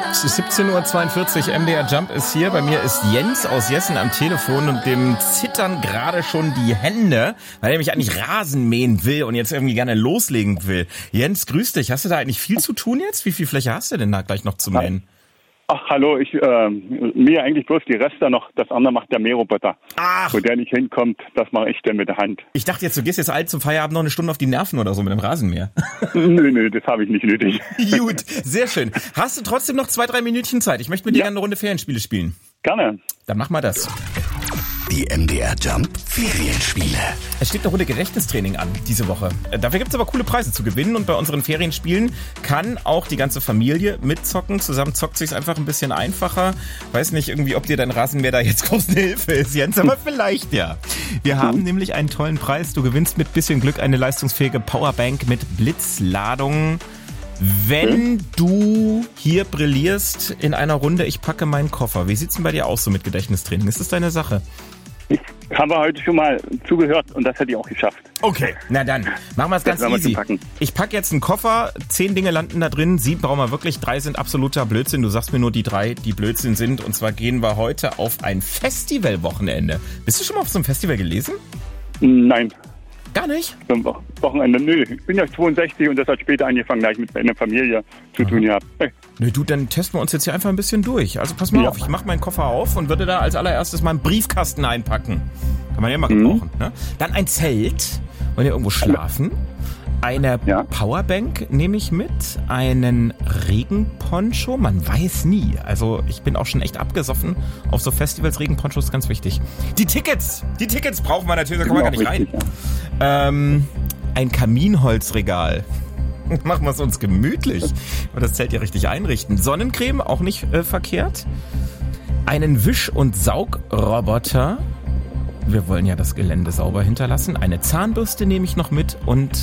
Es ist 17.42 Uhr, MDR Jump ist hier. Bei mir ist Jens aus Jessen am Telefon und dem zittern gerade schon die Hände, weil er nämlich eigentlich Rasen mähen will und jetzt irgendwie gerne loslegen will. Jens, grüß dich. Hast du da eigentlich viel zu tun jetzt? Wie viel Fläche hast du denn da gleich noch zu mähen? Ach, hallo, ich mähe eigentlich bloß die Reste noch. Das andere macht der Mähroboter. Ach. Wo der nicht hinkommt, das mache ich dann mit der Hand. Ich dachte jetzt, du gehst jetzt alt zum Feierabend noch eine Stunde auf die Nerven oder so mit dem Rasenmäher. Nö, das habe ich nicht nötig. Gut, sehr schön. Hast du trotzdem noch 2-3 Minütchen Zeit? Ich möchte mit dir gerne eine Runde Ferienspiele spielen. Gerne. Dann mach mal das. Die MDR Jump Ferienspiele. Es steht eine Runde Gedächtnistraining an diese Woche. Dafür gibt's aber coole Preise zu gewinnen und bei unseren Ferienspielen kann auch die ganze Familie mitzocken. Zusammen zockt sich's einfach ein bisschen einfacher. Weiß nicht irgendwie, ob dir dein Rasenmäher da jetzt groß eine Hilfe ist, Jens, aber vielleicht ja. Wir haben nämlich einen tollen Preis. Du gewinnst mit bisschen Glück eine leistungsfähige Powerbank mit Blitzladung. Wenn du hier brillierst in einer Runde, ich packe meinen Koffer. Wie sieht's denn bei dir aus so mit Gedächtnistraining? Ist das deine Sache? Ich habe heute schon mal zugehört und das hätte ich auch geschafft. Okay, na dann, machen wir es ganz easy. Ich packe jetzt einen Koffer, 10 Dinge landen da drin, 7 brauchen wir wirklich, 3 sind absoluter Blödsinn. Du sagst mir nur die 3, die Blödsinn sind. Und zwar gehen wir heute auf ein Festivalwochenende. Bist du schon mal auf so einem Festival gewesen? Nein. Gar nicht? Zum Wochenende, nö. Ich bin ja 62 und das hat später angefangen, da ich mit einer Familie zu tun gehabt. Nö, du, dann testen wir uns jetzt hier einfach ein bisschen durch. Also pass mal auf, ich mache meinen Koffer auf und würde da als allererstes mal einen Briefkasten einpacken. Kann man ja mal gebrauchen. Ne? Dann ein Zelt, wollen wir irgendwo schlafen. Eine Powerbank nehme ich mit, einen Regenponcho, man weiß nie. Also ich bin auch schon echt abgesoffen auf so Festivals. Regenponcho ist ganz wichtig. Die Tickets brauchen wir natürlich, da kommen wir gar nicht rein. Ein Kaminholzregal. Machen wir es uns gemütlich. Und das Zelt ja richtig einrichten. Sonnencreme, auch nicht verkehrt. Einen Wisch- und Saugroboter. Wir wollen ja das Gelände sauber hinterlassen. Eine Zahnbürste nehme ich noch mit und